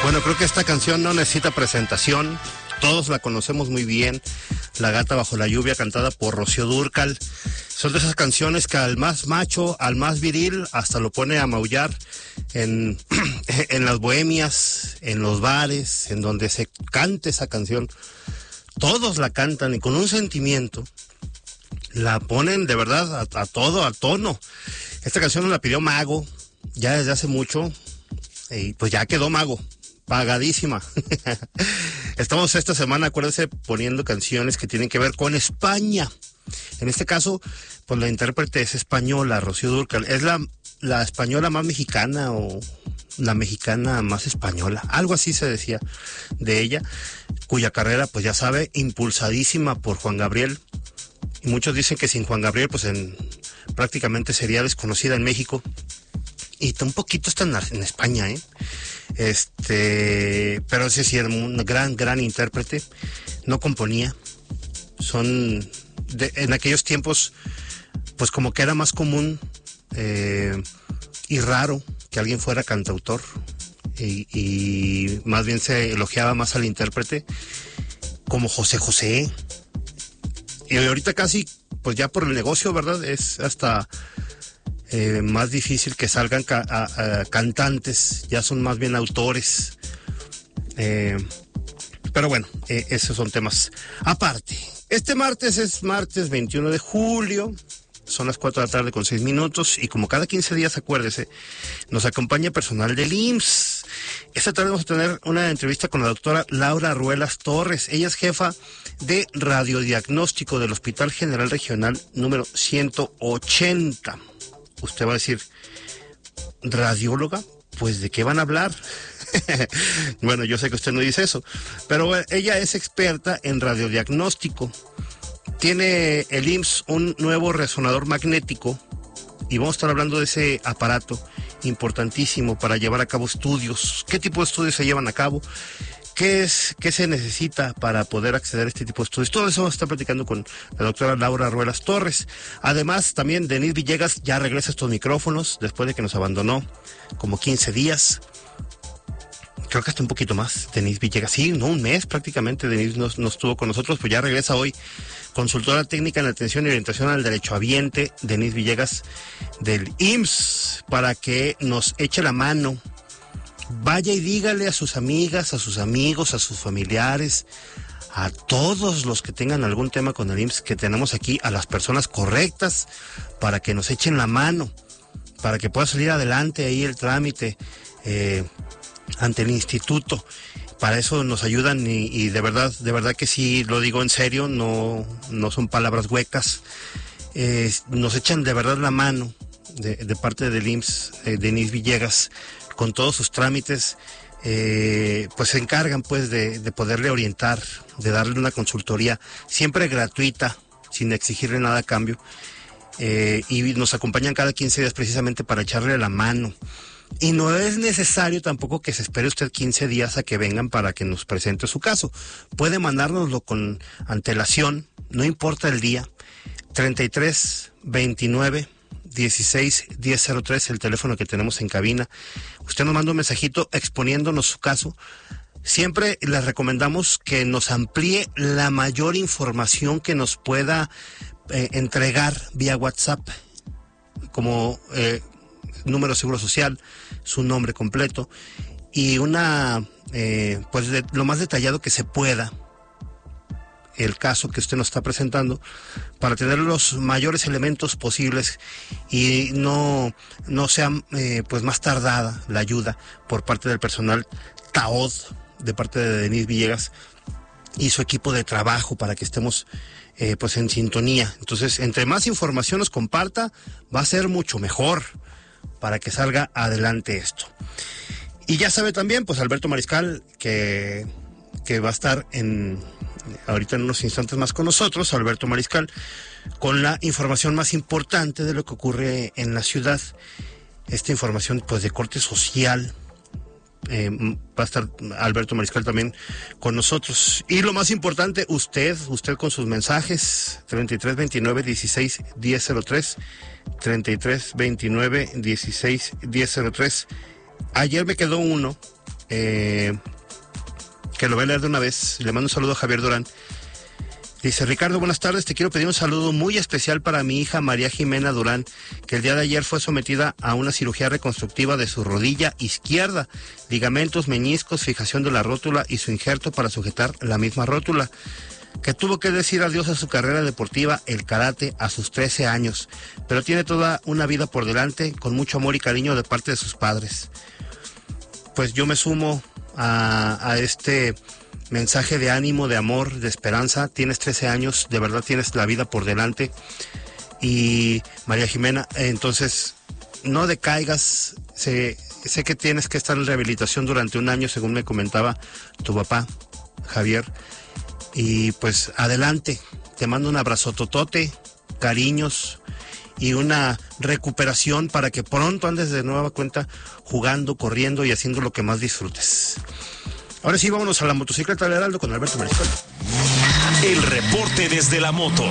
Bueno, creo que esta canción no necesita presentación. Todos la conocemos muy bien. La gata bajo la lluvia, cantada por Rocío Dúrcal. Son de esas canciones que al más macho, al más viril, hasta lo pone a maullar en las bohemias, en los bares, en donde se cante esa canción. Todos la cantan y con un sentimiento la ponen de verdad a todo, a tono. Esta canción nos la pidió Mago ya desde hace mucho y pues ya quedó Mago. Pagadísima. Estamos esta semana, acuérdense, poniendo canciones que tienen que ver con España. En este caso, pues la intérprete es española, Rocío Dúrcal. Es la española más mexicana o la mexicana más española. Algo así se decía de ella, cuya carrera, pues ya sabe, impulsadísima por Juan Gabriel. Y muchos dicen que sin Juan Gabriel, pues prácticamente sería desconocida en México. Y un poquito está en España, ¿eh? Pero ese sí era un gran intérprete. No componía. En aquellos tiempos, pues como que era más común y raro que alguien fuera cantautor. Y más bien se elogiaba más al intérprete, como José José. Y ahorita casi, pues ya por el negocio, ¿verdad? Es hasta más difícil que salgan cantantes, ya son más bien autores. Pero bueno, esos son temas aparte. Este martes es martes 21 de julio, son las 4 de la tarde con 6 minutos, y como cada 15 días, acuérdese, nos acompaña personal del IMSS. Esta tarde vamos a tener una entrevista con la doctora Laura Ruelas Torres. Ella es jefa de radiodiagnóstico del Hospital General Regional número 180. Usted va a decir, ¿radióloga? Pues ¿de qué van a hablar? Bueno, yo sé que usted no dice eso, pero ella es experta en radiodiagnóstico. Tiene el IMSS un nuevo resonador magnético y vamos a estar hablando de ese aparato importantísimo para llevar a cabo estudios. ¿Qué tipo de estudios se llevan a cabo? ¿Qué se necesita para poder acceder a este tipo de estudios? Todo eso vamos a estar platicando con la doctora Laura Ruelas Torres. Además, también Denise Villegas ya regresa a estos micrófonos después de que nos abandonó como 15 días. Creo que hasta un poquito más, Denise Villegas. Sí, no, un mes prácticamente Denise no estuvo con nosotros, pues ya regresa hoy. Consultora técnica en atención y orientación al derechohabiente, Denise Villegas del IMSS, para que nos eche la mano. Vaya y dígale a sus amigas, a sus amigos, a sus familiares, a todos los que tengan algún tema con el IMSS, que tenemos aquí a las personas correctas para que nos echen la mano, para que pueda salir adelante ahí el trámite ante el instituto. Para eso nos ayudan y de verdad que sí, lo digo en serio, no son palabras huecas. Nos echan de verdad la mano de parte del IMSS, Denise Villegas, con todos sus trámites. Pues se encargan pues de poderle orientar, de darle una consultoría siempre gratuita, sin exigirle nada a cambio, y nos acompañan cada 15 días precisamente para echarle la mano. Y no es necesario tampoco que se espere usted 15 días a que vengan para que nos presente su caso. Puede mandárnoslo con antelación, no importa el día. 33 29 16 1003, el teléfono que tenemos en cabina. Usted nos manda un mensajito exponiéndonos su caso. Siempre les recomendamos que nos amplíe la mayor información que nos pueda entregar vía WhatsApp, como número de seguro social, su nombre completo y pues lo más detallado que se pueda el caso que usted nos está presentando, para tener los mayores elementos posibles y no sea pues más tardada la ayuda por parte del personal TAOD, de parte de Denise Villegas y su equipo de trabajo, para que estemos pues en sintonía. Entonces, entre más información nos comparta, va a ser mucho mejor para que salga adelante esto. Y ya sabe también, pues Alberto Mariscal, que va a estar ahorita en unos instantes más con nosotros, Alberto Mariscal, con la información más importante de lo que ocurre en la ciudad. Esta información pues de corte social. Va a estar Alberto Mariscal también con nosotros. Y lo más importante, usted con sus mensajes, 33 29 16 1003, 33 29 16 1003. Ayer me quedó uno que lo voy a leer de una vez. Le mando un saludo a Javier Durán. Dice: Ricardo, buenas tardes, te quiero pedir un saludo muy especial para mi hija María Jimena Durán, que el día de ayer fue sometida a una cirugía reconstructiva de su rodilla izquierda, ligamentos, meñiscos, fijación de la rótula y su injerto para sujetar la misma rótula, que tuvo que decir adiós a su carrera deportiva, el karate, a sus 13 años, pero tiene toda una vida por delante, con mucho amor y cariño de parte de sus padres. Pues yo me sumo a este mensaje de ánimo, de amor, de esperanza. Tienes 13 años, de verdad tienes la vida por delante. Y María Jimena, entonces no decaigas. Sé que tienes que estar en rehabilitación durante un año, según me comentaba tu papá, Javier. Y pues adelante, te mando un abrazo totote, cariños y una recuperación para que pronto andes de nueva cuenta jugando, corriendo y haciendo lo que más disfrutes. Ahora sí, vámonos a la motocicleta del Heraldo con Alberto Mariscal. El reporte desde la moto.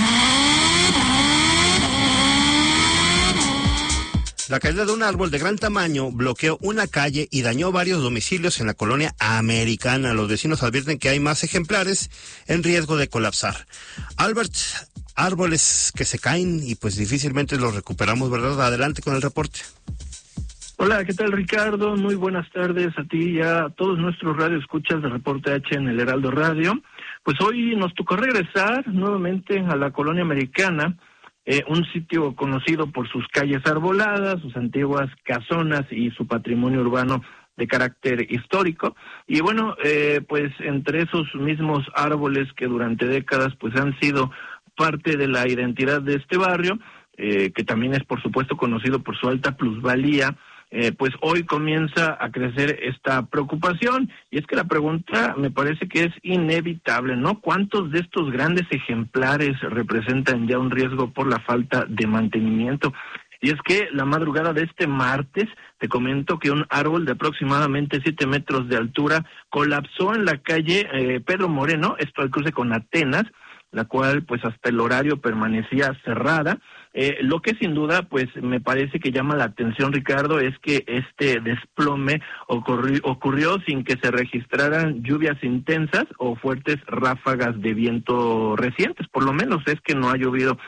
La caída de un árbol de gran tamaño bloqueó una calle y dañó varios domicilios en la colonia Americana. Los vecinos advierten que hay más ejemplares en riesgo de colapsar. Albert, árboles que se caen y pues difícilmente los recuperamos, ¿verdad? Adelante con el reporte. Hola, ¿qué tal, Ricardo? Muy buenas tardes a ti y a todos nuestros radioescuchas de Reporte H en el Heraldo Radio. Pues hoy nos tocó regresar nuevamente a la colonia Americana, un sitio conocido por sus calles arboladas, sus antiguas casonas y su patrimonio urbano de carácter histórico. Y bueno, pues entre esos mismos árboles que durante décadas pues han sido parte de la identidad de este barrio, que también es por supuesto conocido por su alta plusvalía, pues hoy comienza a crecer esta preocupación, y es que la pregunta me parece que es inevitable, ¿no? ¿Cuántos de estos grandes ejemplares representan ya un riesgo por la falta de mantenimiento? Y es que la madrugada de este martes, te comento que un árbol de aproximadamente 7 metros de altura colapsó en la calle Pedro Moreno, esto al cruce con Atenas, la cual pues hasta el horario permanecía cerrada. Lo que sin duda pues me parece que llama la atención, Ricardo, es que este desplome ocurrió sin que se registraran lluvias intensas o fuertes ráfagas de viento recientes. Por lo menos es que no ha llovido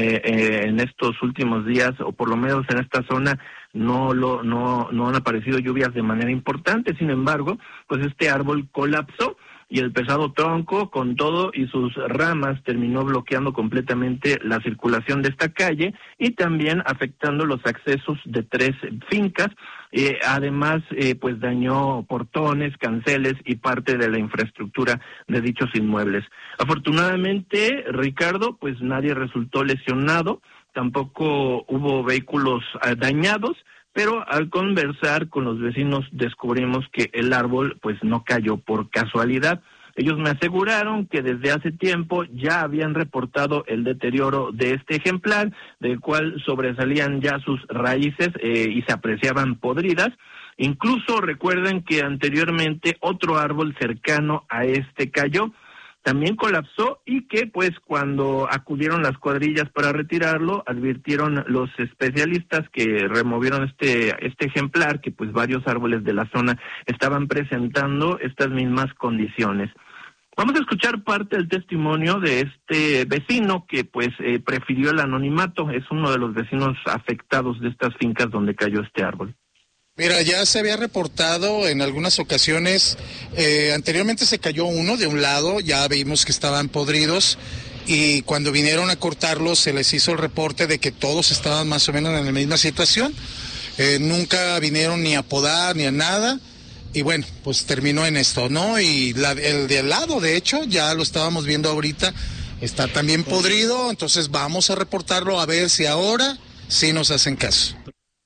en estos últimos días, o por lo menos en esta zona no han aparecido lluvias de manera importante. Sin embargo, pues este árbol colapsó y el pesado tronco, con todo y sus ramas, terminó bloqueando completamente la circulación de esta calle y también afectando los accesos de 3 fincas. Además, pues dañó portones, canceles y parte de la infraestructura de dichos inmuebles. Afortunadamente, Ricardo, pues nadie resultó lesionado, tampoco hubo vehículos dañados, pero al conversar con los vecinos descubrimos que el árbol pues no cayó por casualidad. Ellos me aseguraron que desde hace tiempo ya habían reportado el deterioro de este ejemplar, del cual sobresalían ya sus raíces y se apreciaban podridas. Incluso recuerdan que anteriormente otro árbol cercano a este cayó, también colapsó, y que pues cuando acudieron las cuadrillas para retirarlo, advirtieron los especialistas que removieron este ejemplar, que pues varios árboles de la zona estaban presentando estas mismas condiciones. Vamos a escuchar parte del testimonio de este vecino que pues prefirió el anonimato. Es uno de los vecinos afectados de estas fincas donde cayó este árbol. Mira, ya se había reportado en algunas ocasiones, anteriormente se cayó uno de un lado, ya vimos que estaban podridos, y cuando vinieron a cortarlos se les hizo el reporte de que todos estaban más o menos en la misma situación. Nunca vinieron ni a podar ni a nada, y bueno, pues terminó en esto, ¿no? Y el de al lado, de hecho, ya lo estábamos viendo ahorita, está también podrido, entonces vamos a reportarlo a ver si ahora sí nos hacen caso.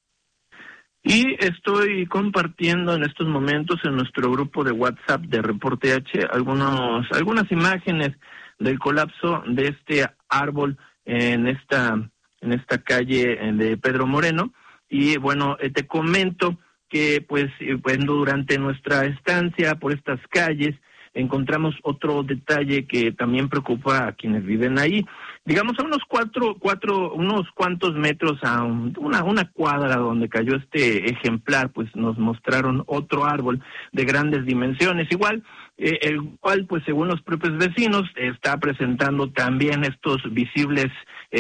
Y estoy compartiendo en estos momentos en nuestro grupo de WhatsApp de Reporte H algunas imágenes del colapso de este árbol en esta calle de Pedro Moreno. Y bueno, te comento que pues durante nuestra estancia por estas calles encontramos otro detalle que también preocupa a quienes viven ahí. Digamos a unos unos cuantos metros a una cuadra donde cayó este ejemplar, pues nos mostraron otro árbol de grandes dimensiones, igual, el cual, pues según los propios vecinos, está presentando también estos visibles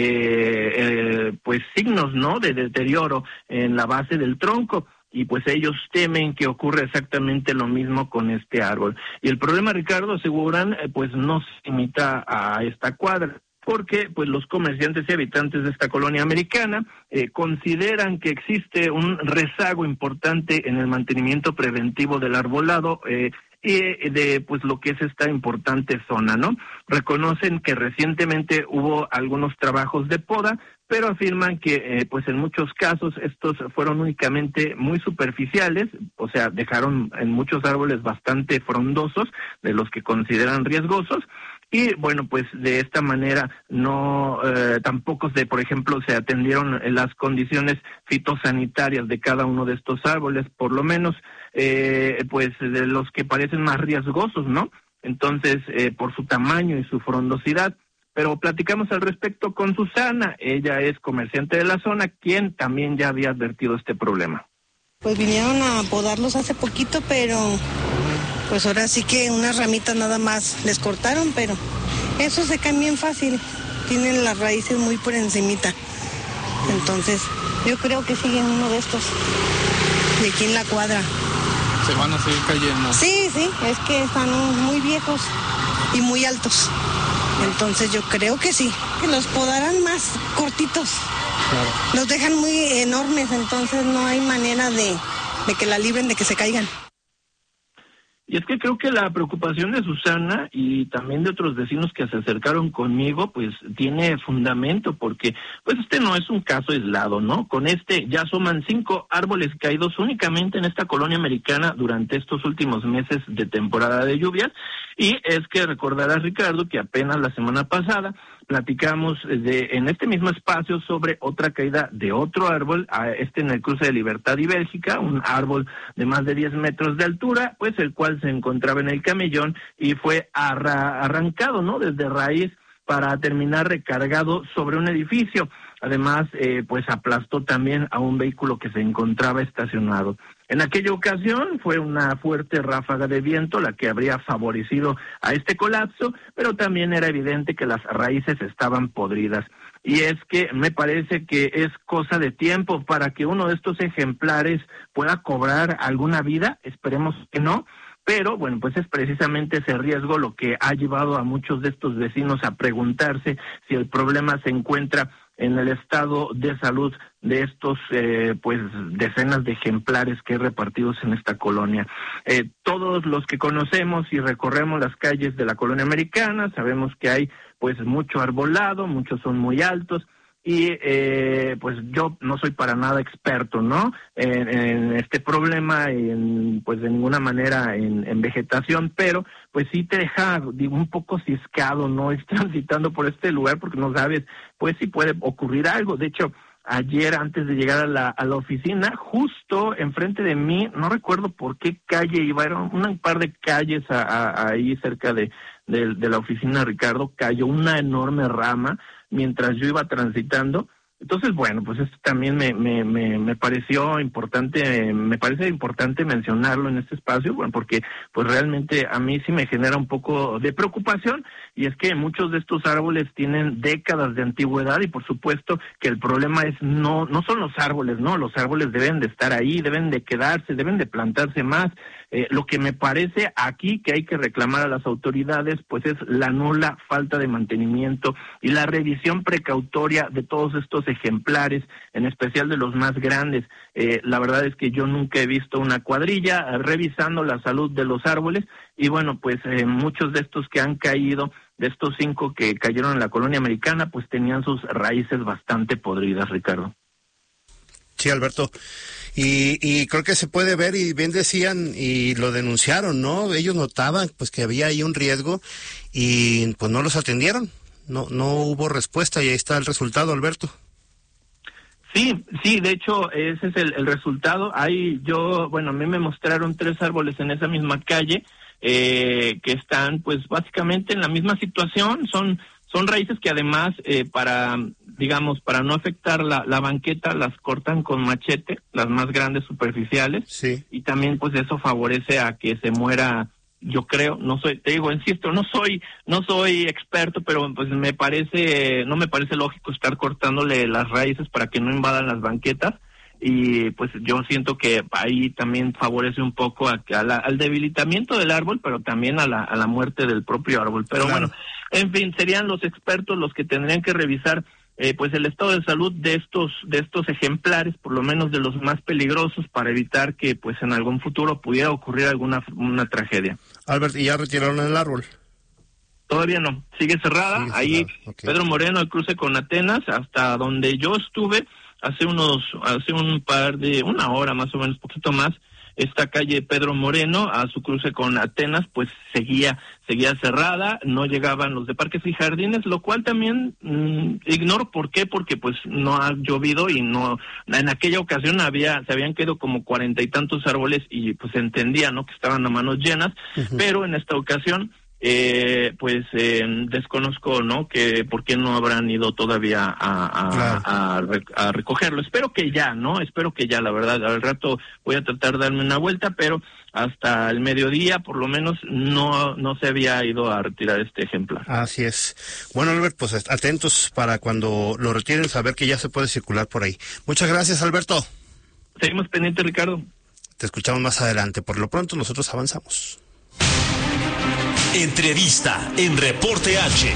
pues signos, ¿no?, de deterioro en la base del tronco. Y pues ellos temen que ocurra exactamente lo mismo con este árbol. Y el problema, Ricardo, aseguran, pues no se limita a esta cuadra, porque pues los comerciantes y habitantes de esta colonia americana consideran que existe un rezago importante en el mantenimiento preventivo del arbolado y de pues lo que es esta importante zona, ¿no? Reconocen que recientemente hubo algunos trabajos de poda, pero afirman que pues en muchos casos estos fueron únicamente muy superficiales, o sea, dejaron en muchos árboles bastante frondosos, de los que consideran riesgosos, y bueno, pues de esta manera no tampoco por ejemplo, se atendieron las condiciones fitosanitarias de cada uno de estos árboles, por lo menos pues de los que parecen más riesgosos, ¿no? Entonces, por su tamaño y su frondosidad. Pero platicamos al respecto con Susana, ella es comerciante de la zona, quien también ya había advertido este problema. Pues vinieron a podarlos hace poquito, pero pues ahora sí que unas ramitas nada más les cortaron, pero eso se cae bien fácil, tienen las raíces muy por encimita. Entonces, yo creo que siguen uno de estos, de aquí en la cuadra. ¿Se van a seguir cayendo? Sí, es que están muy viejos y muy altos. Entonces yo creo que sí, que los podarán más cortitos. Claro. Los dejan muy enormes, entonces no hay manera de que la libren de que se caigan. Y es que creo que la preocupación de Susana y también de otros vecinos que se acercaron conmigo, pues tiene fundamento, porque pues este no es un caso aislado, ¿no? Con este ya suman 5 árboles caídos únicamente en esta colonia americana durante estos últimos meses de temporada de lluvias, y es que recordarás, Ricardo, que apenas la semana pasada platicamos en este mismo espacio sobre otra caída de otro árbol, en el cruce de Libertad y Bélgica, un árbol de más de 10 metros de altura, pues el cual se encontraba en el camellón y fue arrancado, ¿no?, desde raíz para terminar recargado sobre un edificio. Además, pues aplastó también a un vehículo que se encontraba estacionado. En aquella ocasión fue una fuerte ráfaga de viento la que habría favorecido a este colapso, pero también era evidente que las raíces estaban podridas. Y es que me parece que es cosa de tiempo para que uno de estos ejemplares pueda cobrar alguna vida, esperemos que no. Pero, bueno, pues es precisamente ese riesgo lo que ha llevado a muchos de estos vecinos a preguntarse si el problema se encuentra en el estado de salud de estos, pues, decenas de ejemplares que hay repartidos en esta colonia. Todos los que conocemos y recorremos las calles de la colonia americana sabemos que hay, pues, mucho arbolado, muchos son muy altos, y pues yo no soy para nada experto, ¿no?, en este problema, pues de ninguna manera en vegetación, pero pues sí te deja, digo, un poco ciscado, ¿no?, ir transitando por este lugar porque no sabes, pues sí puede ocurrir algo. De hecho, ayer antes de llegar a la oficina, justo enfrente de mí, no recuerdo por qué calle iba, era un par de calles ahí cerca de la oficina, Ricardo, cayó una enorme rama mientras yo iba transitando. Entonces, bueno, pues esto también me pareció importante, me parece importante mencionarlo en este espacio, bueno, porque pues realmente a mí sí me genera un poco de preocupación, y es que muchos de estos árboles tienen décadas de antigüedad, y por supuesto que el problema es no son los árboles, no, los árboles deben de estar ahí, deben de quedarse, deben de plantarse más. Lo que me parece aquí que hay que reclamar a las autoridades, pues es la nula falta de mantenimiento y la revisión precautoria de todos estos ejemplares, en especial de los más grandes. La verdad es que yo nunca he visto una cuadrilla revisando la salud de los árboles, y bueno, pues muchos de estos que han caído, de estos 5 que cayeron en la colonia americana, pues tenían sus raíces bastante podridas, Ricardo. Sí, Alberto. Y creo que se puede ver, y bien decían, y lo denunciaron, ¿no? Ellos notaban pues que había ahí un riesgo y pues no los atendieron. No hubo respuesta, y ahí está el resultado, Alberto. Sí, de hecho, ese es el resultado. A mí me mostraron 3 árboles en esa misma calle, que están pues básicamente en la misma situación. Son raíces que además para no afectar la banqueta las cortan con machete, las más grandes superficiales, sí. Y también pues eso favorece a que se muera. Yo creo, insisto, no soy experto, pero pues no me parece lógico estar cortándole las raíces para que no invadan las banquetas, y pues yo siento que ahí también favorece un poco al debilitamiento del árbol, pero también a la muerte del propio árbol. Pero claro. Bueno, en fin, serían los expertos los que tendrían que revisar pues el estado de salud de estos ejemplares, por lo menos de los más peligrosos, para evitar que pues en algún futuro pudiera ocurrir una tragedia. Albert, ¿y ya retiraron el árbol? Todavía no, sigue cerrada. Ahí okay. Pedro Moreno, el cruce con Atenas, hasta donde yo estuve hace una hora más o menos, poquito más, esta calle Pedro Moreno, a su cruce con Atenas, pues seguía cerrada, no llegaban los de Parques y Jardines, lo cual también ignoro por qué, porque pues no ha llovido y no, en aquella ocasión se habían quedado como 40 y tantos árboles y pues se entendía, ¿no?, que estaban a manos llenas, pero en esta ocasión desconozco, ¿no?, que por qué no habrán ido todavía a recogerlo. Espero que ya, la verdad, al rato voy a tratar de darme una vuelta, pero hasta el mediodía por lo menos no se había ido a retirar este ejemplar. Así es. Bueno, Albert, pues atentos para cuando lo retiren, saber que ya se puede circular por ahí. Muchas gracias, Alberto. Seguimos pendientes, Ricardo. Te escuchamos más adelante. Por lo pronto nosotros avanzamos. Entrevista en Reporte H.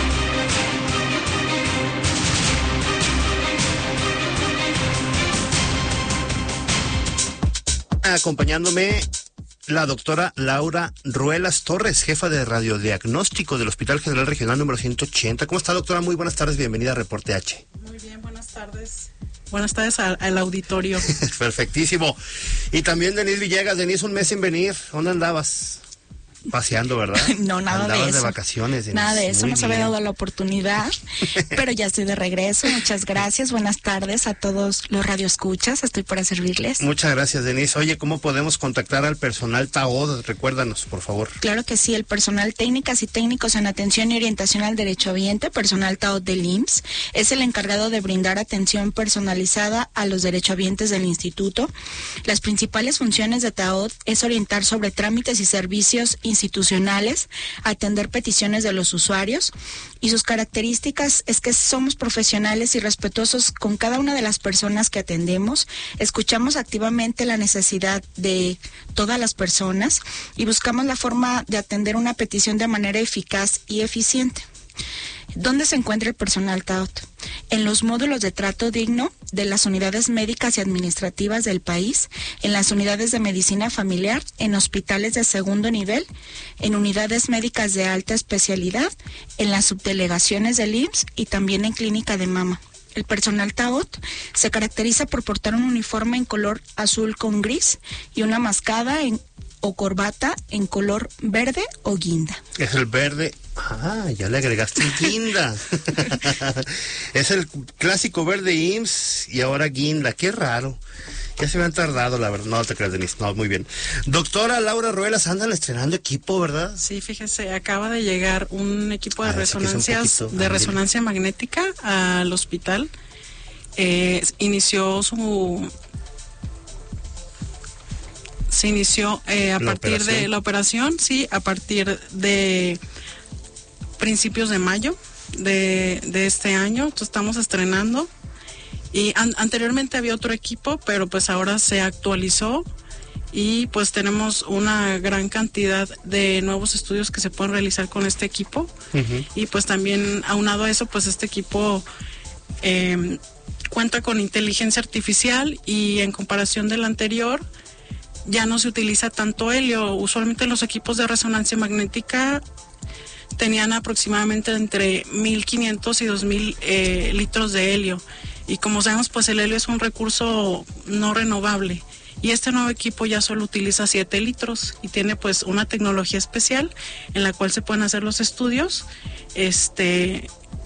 Acompañándome la doctora Laura Ruelas Torres, jefa de radiodiagnóstico del Hospital General Regional número 180. ¿Cómo está, doctora? Muy buenas tardes, bienvenida a Reporte H. Muy bien, buenas tardes. Buenas tardes al auditorio. Perfectísimo. Y también Denise Villegas. Denise, un mes sin venir. ¿Dónde andabas? Paseando, ¿verdad? No, nada de eso. De vacaciones. Denise. Nada de eso, no se había dado la oportunidad, pero ya estoy de regreso. Muchas gracias, buenas tardes a todos los radioescuchas, estoy para servirles. Muchas gracias, Denise. Oye, ¿cómo podemos contactar al personal TAOD? Recuérdanos, por favor. Claro que sí, el personal técnicas y técnicos en atención y orientación al derechohabiente, personal TAOD del IMSS, es el encargado de brindar atención personalizada a los derechohabientes del instituto. Las principales funciones de TAOD es orientar sobre trámites y servicios institucionales, atender peticiones de los usuarios, y sus características es que somos profesionales y respetuosos con cada una de las personas que atendemos, escuchamos activamente la necesidad de todas las personas y buscamos la forma de atender una petición de manera eficaz y eficiente. ¿Dónde se encuentra el personal TAOD? En los módulos de trato digno de las unidades médicas y administrativas del país, en las unidades de medicina familiar, en hospitales de segundo nivel, en unidades médicas de alta especialidad, en las subdelegaciones del IMSS y también en clínica de mama. El personal TAOD se caracteriza por portar un uniforme en color azul con gris y una mascada o corbata en color verde o guinda. Es el verde. Ya le agregaste guinda. Es el clásico verde IMSS y ahora guinda. Qué raro. Ya se me han tardado, la verdad. No te creas, Denise. No, muy bien. Doctora Laura Ruelas, andan estrenando equipo, ¿verdad? Sí, fíjese, acaba de llegar un equipo de resonancia magnética al hospital. Se inició a partir de la operación, sí, a partir de principios de mayo de este año. Entonces estamos estrenando y anteriormente había otro equipo, pero pues ahora se actualizó y pues tenemos una gran cantidad de nuevos estudios que se pueden realizar con este equipo. Y pues también aunado a eso, pues este equipo cuenta con inteligencia artificial y en comparación del anterior ya no se utiliza tanto helio. Usualmente los equipos de resonancia magnética tenían aproximadamente entre 1.500 y 2.000 litros de helio. Y como sabemos, pues el helio es un recurso no renovable. Y este nuevo equipo ya solo utiliza 7 litros y tiene pues una tecnología especial en la cual se pueden hacer los estudios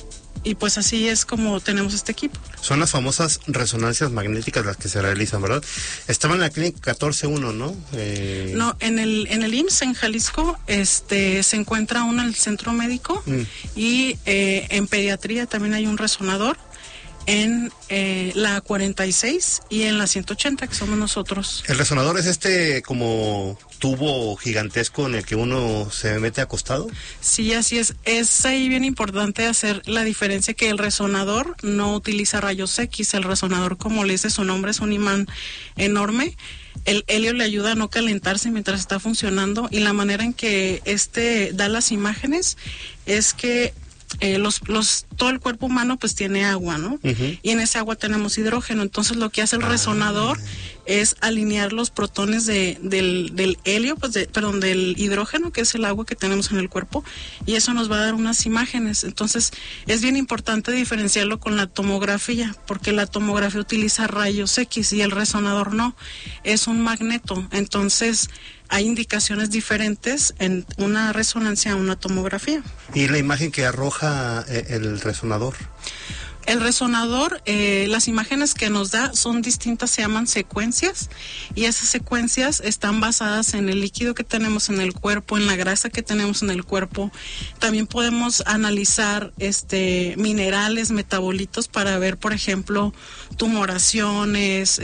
y pues así es como tenemos este equipo. Son las famosas resonancias magnéticas las que se realizan, ¿verdad? Estaban en la clínica 14-1, ¿no? No, en el IMSS en Jalisco se encuentra uno en el centro médico y en pediatría también hay un resonador en la 46 y en la 180, que somos nosotros. ¿El resonador es como tubo gigantesco en el que uno se mete acostado? Sí, así es. Es ahí bien importante hacer la diferencia que el resonador no utiliza rayos X. El resonador, como le dice su nombre, es un imán enorme. El helio le ayuda a no calentarse mientras está funcionando, y la manera en que da las imágenes es que todo el cuerpo humano pues tiene agua, ¿no? Y en ese agua tenemos hidrógeno. Entonces lo que hace el resonador es alinear los protones del helio, del hidrógeno, que es el agua que tenemos en el cuerpo, y eso nos va a dar unas imágenes. Entonces es bien importante diferenciarlo con la tomografía, porque la tomografía utiliza rayos X y el resonador no, es un magneto. Entonces hay indicaciones diferentes en una resonancia a una tomografía. ¿Y la imagen que arroja el resonador? El resonador, las imágenes que nos da son distintas, se llaman secuencias, y esas secuencias están basadas en el líquido que tenemos en el cuerpo, en la grasa que tenemos en el cuerpo. También podemos analizar minerales, metabolitos, para ver, por ejemplo, tumoraciones,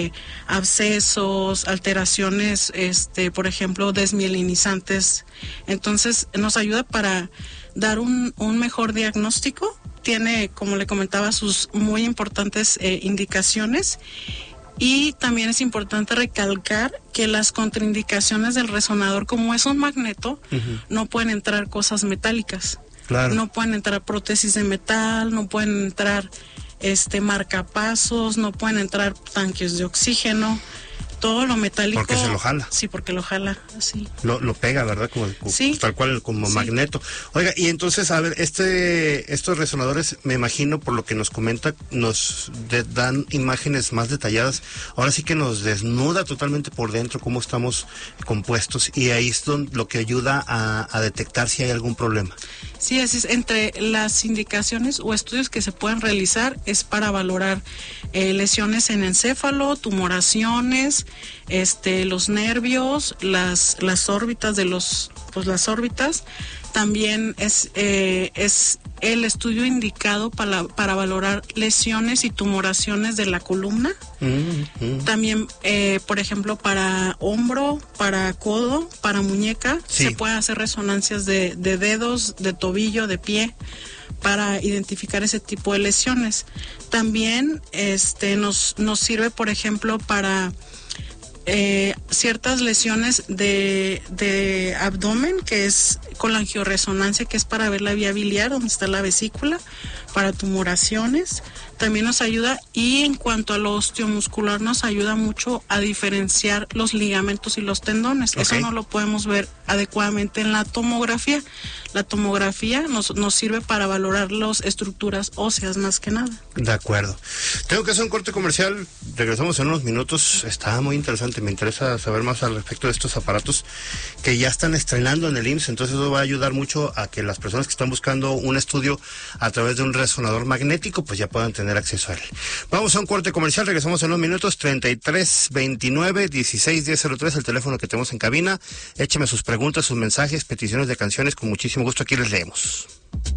abscesos, alteraciones, por ejemplo, desmielinizantes. Entonces nos ayuda para dar un mejor diagnóstico. Tiene, como le comentaba, sus muy importantes indicaciones, y también es importante recalcar que las contraindicaciones del resonador, como es un magneto, no pueden entrar cosas metálicas. Claro. No pueden entrar prótesis de metal, no pueden entrar marcapasos, no pueden entrar tanques de oxígeno. Todo lo metálico. Porque se lo jala. Sí, porque lo jala, sí. Lo pega, ¿verdad? Sí. Tal cual, como Sí. magneto. Oiga, y entonces, a ver, estos resonadores, me imagino, por lo que nos comenta, nos dan imágenes más detalladas. Ahora sí que nos desnuda totalmente por dentro cómo estamos compuestos, y ahí es lo que ayuda a detectar si hay algún problema. Sí, así es. Entre las indicaciones o estudios que se pueden realizar es para valorar lesiones en encéfalo, tumoraciones, los nervios, las órbitas las órbitas. También es el estudio indicado para valorar lesiones y tumoraciones de la columna. También, por ejemplo, para hombro, para codo, para muñeca, se puede hacer resonancias de dedos, de tobillo, de pie, para identificar ese tipo de lesiones. También nos sirve, por ejemplo, para ciertas lesiones de abdomen, que es con la angioresonancia, que es para ver la vía biliar, donde está la vesícula, para tumoraciones. También nos ayuda, y en cuanto a lo osteomuscular, nos ayuda mucho a diferenciar los ligamentos y los tendones. Okay. Eso no lo podemos ver adecuadamente en la tomografía. La tomografía nos sirve para valorar las estructuras óseas más que nada. De acuerdo. Tengo que hacer un corte comercial. Regresamos en unos minutos. Está muy interesante. Me interesa saber más al respecto de estos aparatos que ya están estrenando en el IMSS. Entonces eso va a ayudar mucho a que las personas que están buscando un estudio a través de un resonador magnético, pues ya puedan tener acceso a él. Vamos a un corte comercial. Regresamos en unos minutos. 33-29-16-1003, el teléfono que tenemos en cabina. Écheme sus preguntas, sus mensajes, peticiones de canciones. Con muchísimo gusto aquí les leemos.